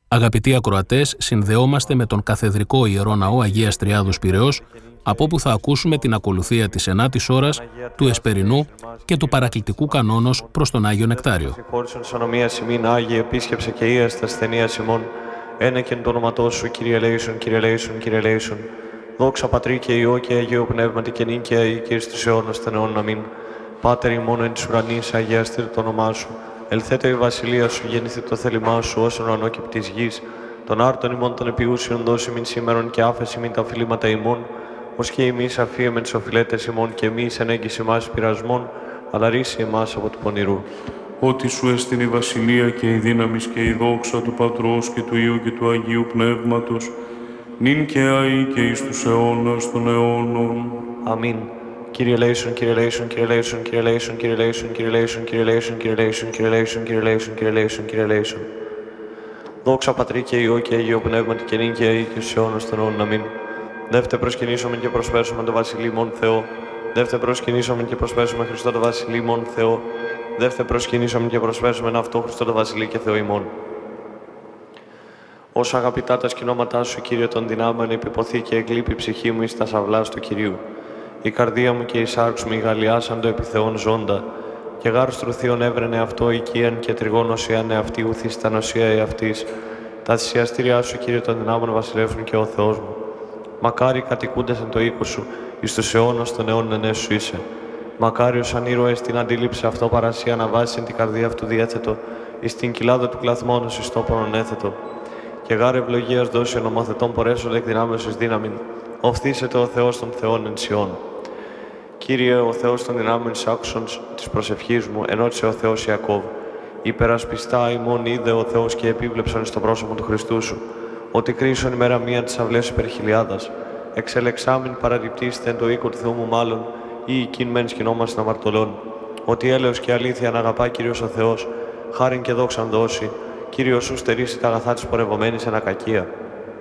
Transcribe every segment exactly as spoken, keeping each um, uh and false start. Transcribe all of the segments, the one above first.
Αγαπητοί ακροατές, συνδεόμαστε με τον Καθεδρικό Ιερό Ναό Αγίας Τριάδος Πειραιώς, από όπου θα ακούσουμε την ακολουθία της ενάτης ώρας, του Εσπερινού και του παρακλητικού κανόνος προς τον Άγιο Νεκτάριο. Συγχώρησον της ονομίας ημίν, Άγιε, επίσκεψε και ίας τα ασθενείας ημών, ένεκεν το όνοματό σου, Κύριε ελέησον, Κύριε ελέησον, Κύριε ελέησον. Δόξα Πατρί και Υιό και Αγίου Πνεύματι και νυν και αεί και εις τους αιώνας των αιώνων. Αμήν. Πάτερ ημών εν της ουρανής, αγιαστήρ το όνομά σου. Ελθέτω η βασιλεία σου, γεννηθεί το θέλημά σου, όσον ουρανό και πτής γης. Τον άρτον ημών των επιούσιων δώσει μην σήμερον και άφεση μην τα οφειλήματα ημών, ως και εμείς αφίεμεν τις οφειλέτες ημών και εμείς ενέγγιση εμάς πειρασμών, αλλά ρίση εμάς από του πονηρού. Ότι σου έστειν η βασιλεία και η δύναμις και η δόξα του Πατρός και του Υιού και του Αγίου Πνεύματος, νυν και αεί και εις τους αιώνας των αιώνων. Αμήν. Κύριε ελέησον, Κύριε ελέησον, Κύριε ελέησον, Κύριε ελέησον, Κύριε ελέησον, Κύριε ελέησον, Κύριε ελέησον, Κύριε ελέησον, Κύριε ελέησον, Κύριε ελέησον, Κύριε ελέησον, Κύριε ελέησον. Δόξα Πατρί και Υιό και Αγίο Πνεύματι και νυν και αεί και στους αιώνας των αιώνων. Αμήν. Δεύτε προσκυνήσομεν και προσπέσομεν το Βασιλεί μον Θεό. Δεύτε προσκυνήσομεν και προσπέσομεν Χριστό το Βασιλεί μον Θεό. Δεύτε προσκυνήσομεν και προσπέσομεν αυτό Χριστό το Βασιλεί και Θεό ημών. Όσα αγαπητά τα σκηνώματά σου, Κύριε των δυνάμεων, επιποθεί και εγκλείπει η ψυχή μου εις τα σαυλάς του Κυρίου. Η καρδία μου και η σάρξ μου γαλιάσαν το επιθεών ζώντα. Και γάρους τρουθείων έβρενε αυτό οικίαν και τριγών οσιάνε αυτή ουθείς τα νοσία εαυτής. Τα θυσιαστήριά σου, Κύριε των δυνάμεων, βασιλεύουν και ο Θεός μου. Μακάρι κατοικούντες εν το οίκο σου, εις τους αιώνας των αιώνων ενέ σου είσαι. Μακάριος αν ήρωες την αντίληψη αυτό παρασία να βάζει εν την καρδία αυτού διέθετο, εις την κοιλάδα του κλαθμόνος εις τόπον έθετο. Και γάρε ευλογίας δώσει νομοθετών πορέσονται εκ δυνάμεως εις δύναμην. Οφθήσεται ο Θεός των Θεών εν Σιών. Κύριε, ο Θεός των δυνάμεων εις άκουσον της προσευχής μου, ενώτησε ο Θεός Ιακώβ. Υπερασπιστά ημών είδε ο Θεός και επίβλεψον στο πρόσωπο του Χριστού σου. Ότι κρίσον ημέρα μία της αυλές υπερχιλιάδας. Εξελεξάμην παραρριπτήστε εν το οίκο του Θεού μου μάλλον, ή εκείν μεν σκηνόμαστε αμαρτωλών. Ότι έλεος και αλήθεια να αγαπά Κύριος ο Θεός, χάριν και δόξαν δώσει. Κύριος σου στερήσει τα αγαθά της πορευομένης εν ακακία.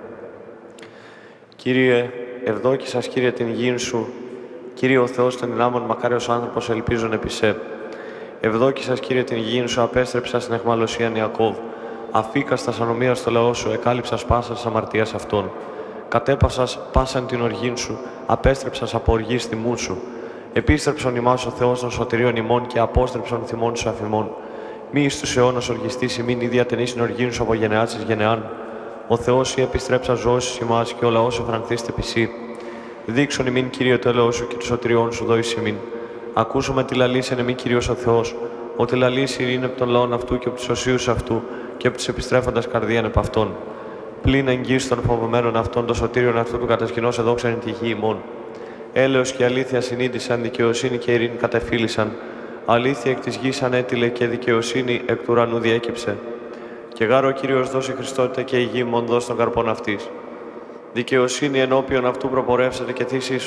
Κύριε, ευδόκησας Κύριε την γην σου. Κύριε ο Θεός των δυνάμεων, μακάριος άνθρωπος ελπίζων επί σε. Ευδόκησας Κύριε την γην σου, απέστρεψα στην αιχμαλωσίαν Ιακώβ. Αφήκαστας ανομία στο λαό σου, εκάλυψας πάσας αμαρτίας αυτών. Κατέπασας πάσαν την οργήν σου, απέστρεψας από οργή θυμού σου. Επίστρεψον ημάς ο Θεός των σωτηρίων ημών και απόστρεψον θυμών σου αφημών. Μη εις τους αιώνας οργιστής ημίν ίδια ταινής την οργήν σου από γενεάς εις γενεάν. Ο Θεός ή επιστρέψα ζώσεις ημάς και ο λαός σου φρανθείστε πισί. Δείξον ημίν Κύριε το έλεος σου και του σωτηριών σου δόης ημίν. Ακούσουμε τη λαλής εν εμεί Κύριος ο Θεός, ότι λαλής είναι από τον λαόν αυτού και από τους οσίους αυτού και από τους επιστρέφοντας καρδίαν επ' αυτών. Πλην εγγύς των φοβωμένων αυτών, το σωτήριον αυτού του κατασκηνός εδόξαν εν τη γη ημών. Έλεος και αλήθεια συνείδησαν, δικαιοσύνη και ειρήνη κατεφύλησαν. Αλήθεια εκ της γης ανέτειλε και δικαιοσύνη εκ του ουρανού διέκυψε. Και γάρο ο Κύριος δώσει Χριστότητα και η γη ημών δώσει των καρπών αυτής. Δικαιοσύνη ενώπιον αυτού προπορεύσατε και θύσει